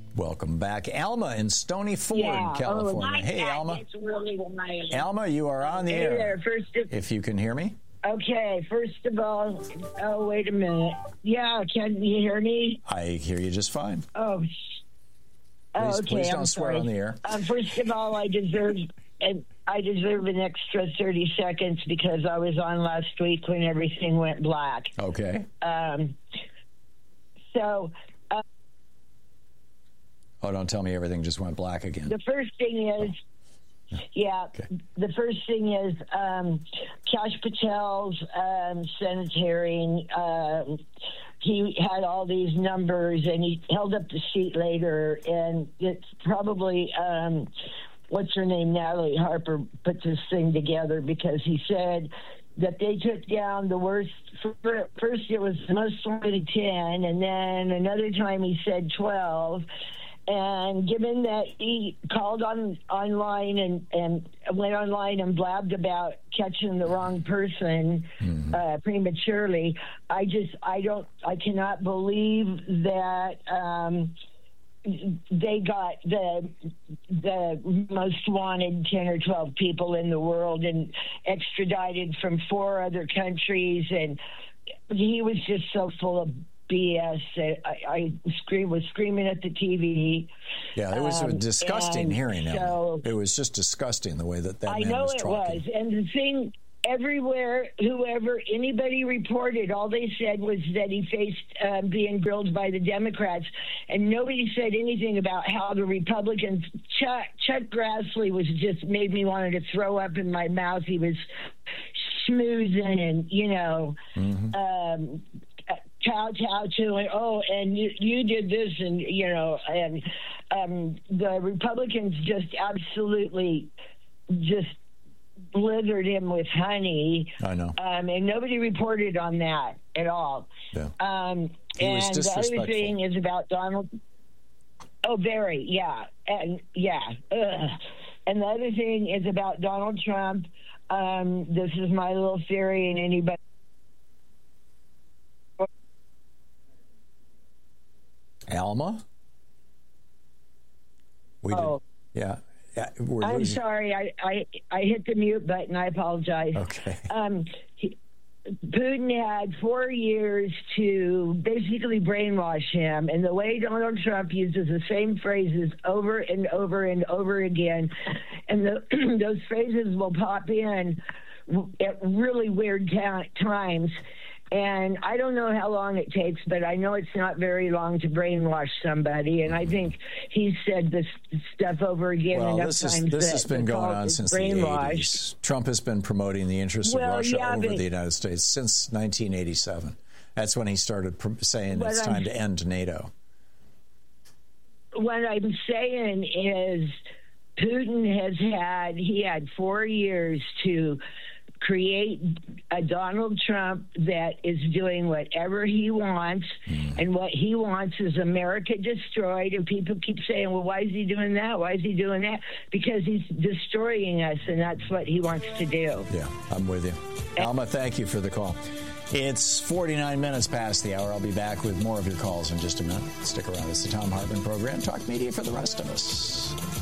Welcome back. Alma in Stony Ford, California. Hey, Alma. Alma, you are on the air. If you can hear me. Okay, first of all, wait a minute. Yeah, can you hear me? I hear you just fine. Okay. Please don't swear on the air. First of all, I deserve an extra 30 seconds because I was on last week when everything went black. Okay. Don't tell me everything just went black again. The first thing is, the first thing is Kash Patel's sanitary. He had all these numbers, and he held up the sheet later, and it's probably what's her name, Natalie Harper, put this thing together because he said that they took down the worst. First, it was the most wanted 10, and then another time he said 12. And given that he called online and went online and blabbed about catching the wrong person prematurely, I cannot believe that they got the most wanted 10 or 12 people in the world and extradited from 4 other countries, and he was just so full of BS. I was screaming at the TV. Yeah, it was a disgusting hearing. So, it was just disgusting the way that man was talking. I know it was. And the thing, everywhere, anybody reported, all they said was that he faced being grilled by the Democrats, and nobody said anything about how the Republicans. Chuck Grassley was just made me want to throw up in my mouth. He was schmoozing and kowtow to it. And you did this, and and the Republicans just absolutely just blizzard him with honey. I know. And nobody reported on that at all. Yeah. And the other thing is about Donald. Oh, very, yeah. And and the other thing is about Donald Trump. This is my little theory, and anybody. Alma? Yeah. I'm sorry. I hit the mute button. I apologize. Okay. Putin had 4 years to basically brainwash him, and the way Donald Trump uses the same phrases over and over and over again, and those phrases will pop in at really weird times. And I don't know how long it takes, but I know it's not very long to brainwash somebody. And I think he's said this stuff over again enough times. This has been going on since the 80s. Trump has been promoting the interests of Russia over the United States since 1987. That's when he started saying it's time to end NATO. What I'm saying is Putin had 4 years to create a Donald Trump that is doing whatever he wants, and what he wants is America destroyed. And people keep saying, well, why is he doing that? Why is he doing that? Because he's destroying us, and that's what he wants to do. Yeah, I'm with you. Alma, thank you for the call. It's 49 minutes past the hour. I'll be back with more of your calls in just a minute. Stick around. It's the Thom Hartmann Program. Talk media for the rest of us.